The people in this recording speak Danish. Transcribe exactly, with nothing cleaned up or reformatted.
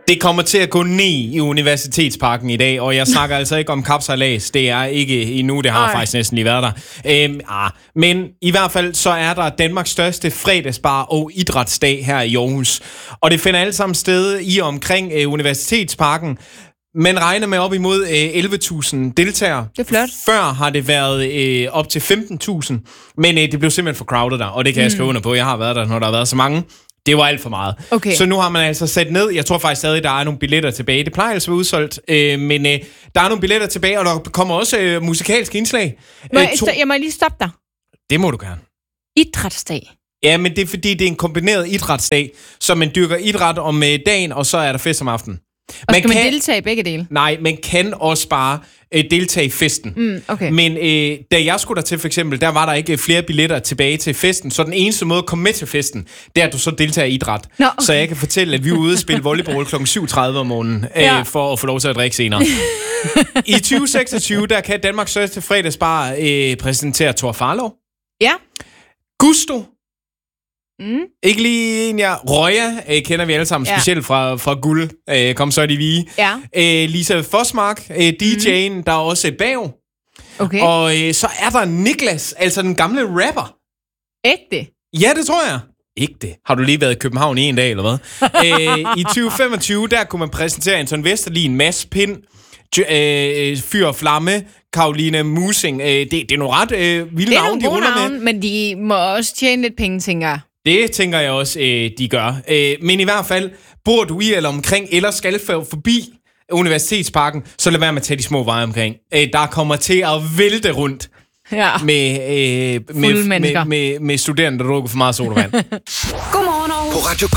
Det kommer til at gå ned i Universitetsparken i dag, og jeg snakker altså ikke om kapsejlads. Det er ikke endnu, det har Ej. faktisk næsten lige været der. Øhm, ah. Men i hvert fald så er der Danmarks største fredagsbar og idrætsdag her i Aarhus. Og det finder alle sammen sted i og omkring øh, Universitetsparken. Man regner med op imod øh, elleve tusind deltagere. Det er flot. Før har det været øh, op til femten tusind, men øh, det blev simpelthen for crowded der, og det kan mm. jeg skrive under på. Jeg har været der, når der har været så mange. Det var alt for meget. Okay. Så nu har man altså sat ned. Jeg tror faktisk stadig, der er nogle billetter tilbage. Det plejer altså at være udsolgt, øh, men øh, der er nogle billetter tilbage, og der kommer også øh, musikalske indslag. Må jeg, øh, to... jeg må lige stoppe dig. Det må du gerne. Idrætsdag. Ja, men det er fordi, det er en kombineret idrætsdag, så man dyrker idræt om øh, dagen, og så er der fest om aftenen. Og man skal kan, man deltage i begge dele? Nej, man kan også bare øh, deltage i festen. Mm, okay. Men øh, da jeg skulle der til for eksempel, der var der ikke flere billetter tilbage til festen. Så den eneste måde at komme med til festen, det er, at du så deltager i idræt. Nå, okay. Så jeg kan fortælle, at vi er ude og spille volleyball klokken syv tredive om morgenen, øh, ja. for at få lov til at drikke senere. I tyve seksogtyve, der kan Danmarks største fredagsbar øh, præsentere Thor Farlov. Ja. Gusto. Mm. Ikke lige en, jeg... Røja øh, kender vi alle sammen, ja. specielt fra, fra Guld. Øh, kom så i de vige. Ja. Øh, Lisa Forsmark, øh, D J'en, mm. der er også et bav. Okay. Og øh, så er der Niklas, altså den gamle rapper. Ægte? Ja, det tror jeg. Ægte. Har du lige været i København i en dag, eller hvad? øh, I tyve femogtyve, der kunne man præsentere Anton Vesterlin, Mads Pind, øh, Fyr og Flamme, Karoline Musing. Øh, det, det er nogle ret øh, vilde navne, de ruller navn, med. Men de må også tjene lidt penge, tænker jeg. Det tænker jeg også, øh, de gør. Øh, men i hvert fald, bor du i eller omkring, eller skal forbi Universitetsparken, så lad være med at tage de små veje omkring. Øh, der kommer til at vælte rundt ja. med, øh, med, med, med, med studerende, der drukker for meget sodavand. Godmorgen, på Radio